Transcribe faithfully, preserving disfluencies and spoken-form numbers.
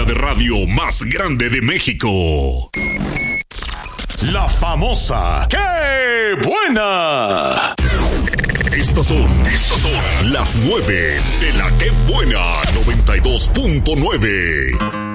de radio más grande de México. La famosa ¡Qué buena! Estas son, estas son las nueve de la ¡Qué buena! noventa y dos punto nueve.